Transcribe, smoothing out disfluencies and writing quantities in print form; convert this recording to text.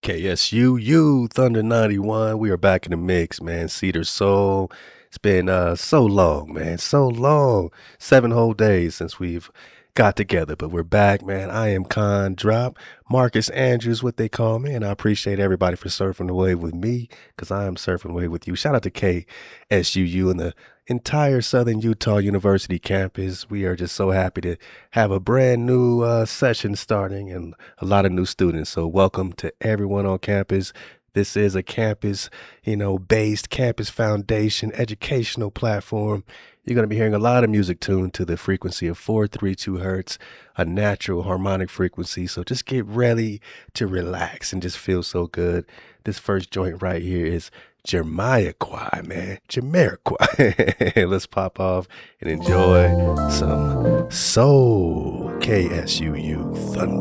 KSUU Thunder 91. We are back in the mix, man. Cedar Soul. It's been so long, man. So long. 7 whole days since we've got together, but we're back, man. I am Con Drop, Marcus Andrews, what they call me, and I appreciate everybody for surfing the wave with me because I am surfing the wave with you. Shout out to KSUU and the entire Southern Utah University campus. We are just so happy to have a brand new session starting and a lot of new students. So welcome to everyone on campus. This is a campus, based campus foundation educational platform. You're going to be hearing a lot of music tuned to the frequency of 432 hertz, a natural harmonic frequency. So just get ready to relax and just feel so good. This first joint right here is Jamiroquai, man. Jamiroquai. Let's pop off and enjoy some soul. KSUU Thunder.